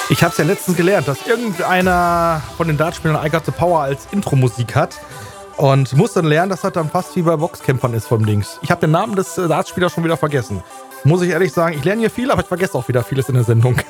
Ich habe es ja letztens gelernt, dass irgendeiner von den Dartspielern I Got the Power als Intro-Musik hat und muss dann lernen, dass das dann fast wie bei Boxkämpfern ist vom Dings. Ich habe den Namen des Dartspielers schon wieder vergessen. Muss ich ehrlich sagen, ich lerne hier viel, aber ich vergesse auch wieder vieles in der Sendung.